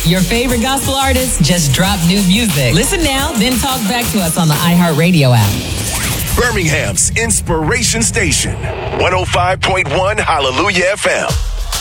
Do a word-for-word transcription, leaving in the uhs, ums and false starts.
Your favorite gospel artists just dropped new music. Listen now, then talk back to us on the iHeartRadio app. Birmingham's Inspiration Station, one oh five point one Hallelujah F M.